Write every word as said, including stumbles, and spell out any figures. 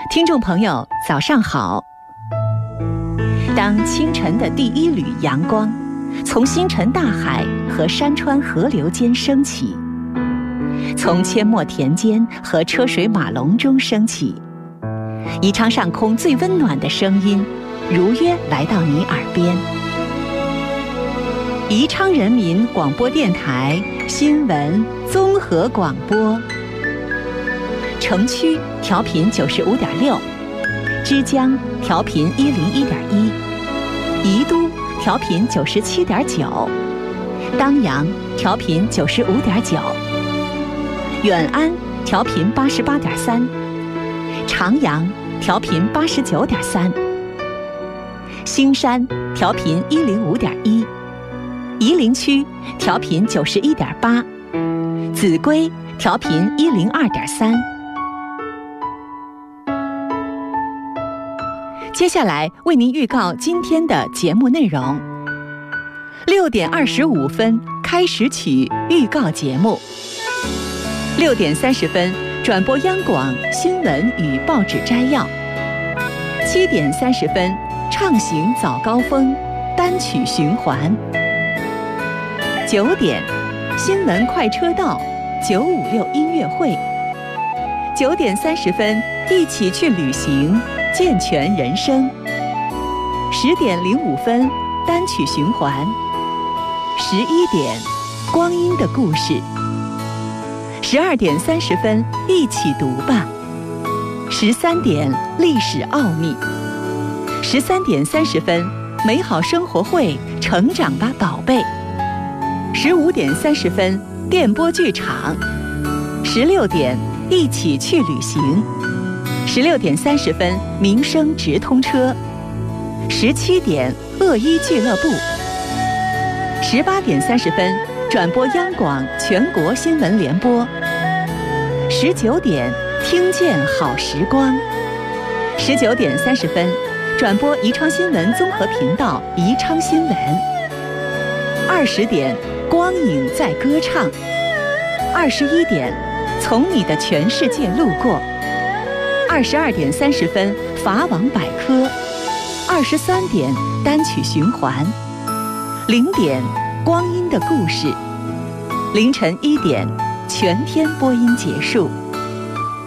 听众朋友，早上好。当清晨的第一缕阳光从星辰大海和山川河流间升起，从阡陌田间和车水马龙中升起，宜昌上空最温暖的声音如约来到你耳边。宜昌人民广播电台新闻综合广播，城区调频九十五点六，枝江调频一零一点一，宜都调频九十七点九，当阳调频九十五点九，远安调频八十八点三，长阳调频八十九点三，兴山调频一零五点一，夷陵区调频九十一点八，秭归调频一零二点三。接下来为您预告今天的节目内容。六点二十五分开始曲预告节目。六点三十分转播央广新闻与报纸摘要。七点三十分畅行早高峰单曲循环。九点新闻快车道九五六音乐会。九点三十分一起去旅行健全人生。十点零五分单曲循环。十一点光阴的故事。十二点三十分一起读吧。十三点历史奥秘。十三点三十分美好生活会成长吧宝贝。十五点三十分电波剧场。十六点一起去旅行。十六点三十分民生直通车。十七点恶医俱乐部。十八点三十分转播央广全国新闻联播。十九点听见好时光。十九点三十分转播宜昌新闻综合频道宜昌新闻。二十点光影在歌唱。二十一点从你的全世界路过。二十二点三十分法网百科。二十三点单曲循环。零点光阴的故事。凌晨一点全天播音结束。